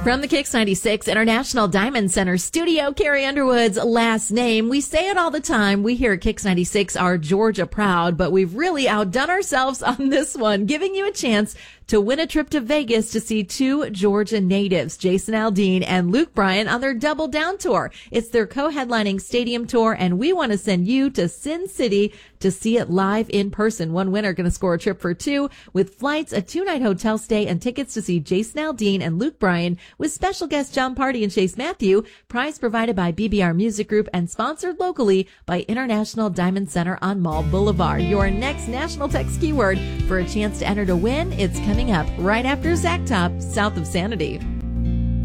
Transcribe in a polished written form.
From the Kicks 96 International Diamond Center studio, Carrie Underwood's last name. We say it all the time. We here at Kicks 96 are Georgia proud, but we've really outdone ourselves on this one, giving you a chance to win a trip to Vegas to see two Georgia natives, Jason Aldean and Luke Bryan, on their Double Down tour. It's their co-headlining stadium tour, and we want to send you to Sin City to see it live in person. One winner going to score a trip for two with flights, a 2-night hotel stay, and tickets to see Jason Aldean and Luke Bryan with special guests John Party and Chase Matthew. Prize provided by BBR Music Group and sponsored locally by International Diamond Center on Mall Boulevard. Your next national text keyword for a chance to enter to win. It's coming up right after Zach Top, South of Sanity.